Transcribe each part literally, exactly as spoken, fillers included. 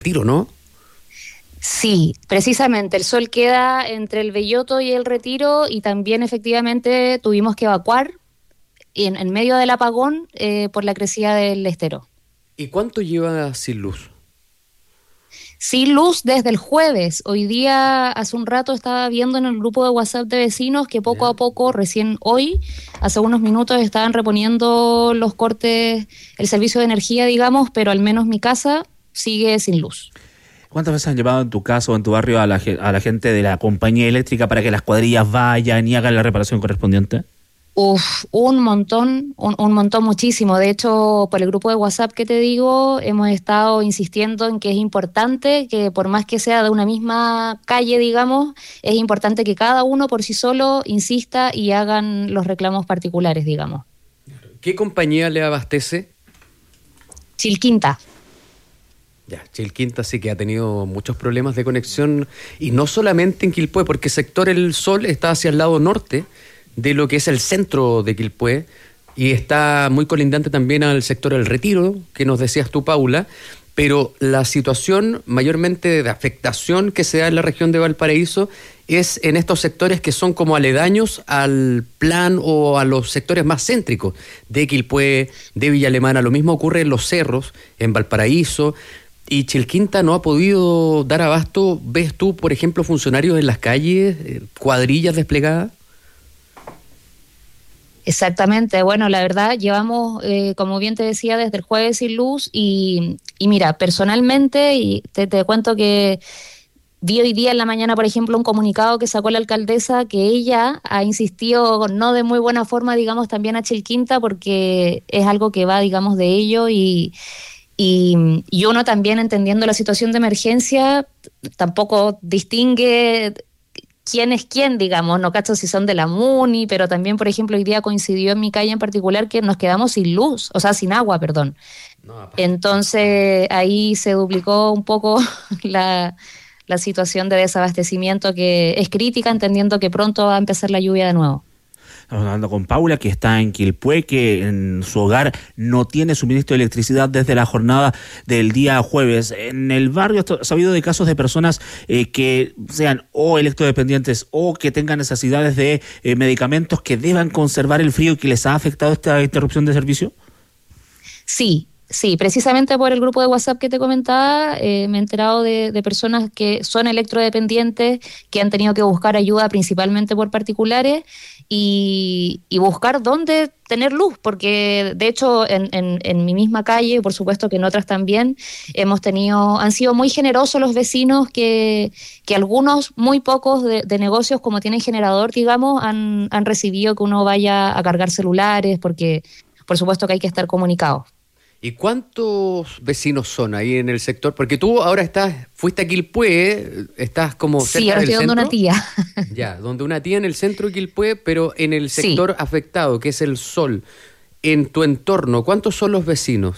Retiro, ¿no? Sí, precisamente, el sol queda entre el Belloto y el Retiro y también efectivamente tuvimos que evacuar en, en medio del apagón eh, por la crecida del estero. ¿Y cuánto lleva sin luz? Sin luz desde el jueves. Hoy día, hace un rato estaba viendo en el grupo de WhatsApp de vecinos que poco ¿Ya? a poco, recién hoy, hace unos minutos estaban reponiendo los cortes, el servicio de energía, digamos, pero al menos mi casa sigue sin luz. ¿Cuántas veces han llevado en tu casa o en tu barrio a la, a la gente de la compañía eléctrica para que las cuadrillas vayan y hagan la reparación correspondiente? Uf, un montón, un, un montón muchísimo. De hecho, por el grupo de WhatsApp que te digo, hemos estado insistiendo en que es importante que por más que sea de una misma calle, digamos, es importante que cada uno por sí solo insista y hagan los reclamos particulares, digamos. ¿Qué compañía le abastece? Chilquinta. Ya, Chilquinta sí que ha tenido muchos problemas de conexión, y no solamente en Quilpué, porque sector El Sol está hacia el lado norte de lo que es el centro de Quilpué, y está muy colindante también al sector El Retiro, que nos decías tú, Paula, pero la situación mayormente de afectación que se da en la región de Valparaíso es en estos sectores que son como aledaños al plan o a los sectores más céntricos de Quilpué, de Villa Alemana. Lo mismo ocurre en Los Cerros, en Valparaíso, y Chilquinta no ha podido dar abasto. ¿Ves tú, por ejemplo, funcionarios en las calles, eh, cuadrillas desplegadas? Exactamente, bueno, la verdad llevamos, eh, como bien te decía, desde el jueves sin luz y, y mira, personalmente, y te, te cuento que vi hoy día en la mañana, por ejemplo, un comunicado que sacó la alcaldesa que ella ha insistido, no de muy buena forma, digamos, también a Chilquinta, porque es algo que va, digamos, de ello y, y, y uno también entendiendo la situación de emergencia tampoco distingue quién es quién, digamos, no cacho si son de la MUNI, pero también, por ejemplo, hoy día coincidió en mi calle en particular que nos quedamos sin luz, o sea, sin agua, perdón. No, entonces ahí se duplicó un poco la, la situación de desabastecimiento, que es crítica, entendiendo que pronto va a empezar la lluvia de nuevo. Estamos hablando con Paula, que está en Quilpué, que en su hogar no tiene suministro de electricidad desde la jornada del día jueves. En el barrio ha sabido de casos de personas eh, que sean o electrodependientes o que tengan necesidades de eh, medicamentos que deban conservar el frío y que les ha afectado esta interrupción de servicio. Sí. Sí, precisamente por el grupo de WhatsApp que te comentaba, eh, me he enterado de, de personas que son electrodependientes, que han tenido que buscar ayuda principalmente por particulares y, y buscar dónde tener luz, porque de hecho en, en, en mi misma calle, por supuesto que en otras también, hemos tenido, han sido muy generosos los vecinos que, que algunos, muy pocos de, de negocios como tienen generador, digamos, han, han recibido que uno vaya a cargar celulares, porque por supuesto que hay que estar comunicados. ¿Y cuántos vecinos son ahí en el sector? Porque tú ahora estás, fuiste a Quilpué, estás como cerca sí, ahora del estoy donde centro. una tía. Ya, donde una tía en el centro de Quilpué, pero en el sector sí. afectado, que es El Sol. En tu entorno, ¿cuántos son los vecinos?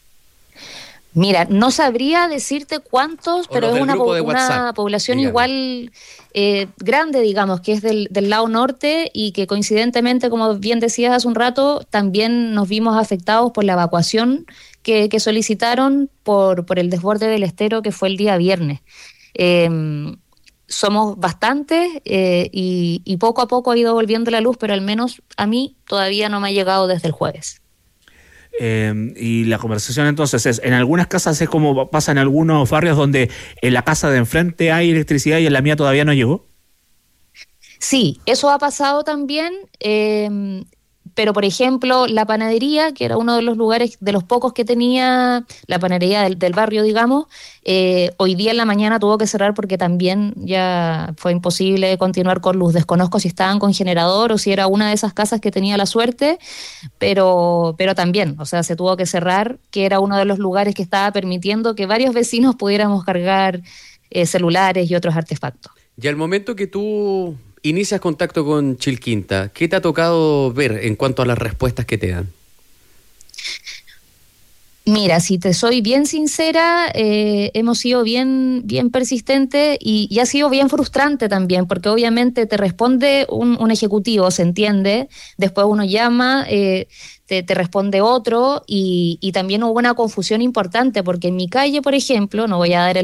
Mira, no sabría decirte cuántos, o pero es una, po- una población dígame. igual eh, grande, digamos, que es del, del lado norte y que coincidentemente, como bien decías hace un rato, también nos vimos afectados por la evacuación que, que solicitaron por, por el desborde del estero que fue el día viernes. Eh, somos bastantes eh, y, y poco a poco ha ido volviendo la luz, pero al menos a mí todavía no me ha llegado desde el jueves. Eh, y la conversación entonces es, en algunas casas es como pasa en algunos barrios donde en la casa de enfrente hay electricidad y en la mía todavía no llegó. Sí, eso ha pasado también, eh, pero por ejemplo la panadería, que era uno de los lugares, de los pocos que tenía, la panadería del, del barrio, digamos, eh, hoy día en la mañana tuvo que cerrar porque también ya fue imposible continuar con luz. Desconozco si estaban con generador o si era una de esas casas que tenía la suerte, pero, pero también, o sea, se tuvo que cerrar, que era uno de los lugares que estaba permitiendo que varios vecinos pudiéramos cargar eh, celulares y otros artefactos. Y al momento que tú inicias contacto con Chilquinta, ¿qué te ha tocado ver en cuanto a las respuestas que te dan? Mira, si te soy bien sincera, eh, hemos sido bien, bien persistentes y, y ha sido bien frustrante también, porque obviamente te responde un, un ejecutivo, se entiende, después uno llama, eh, te, te responde otro y, y también hubo una confusión importante, porque en mi calle, por ejemplo, no voy a dar el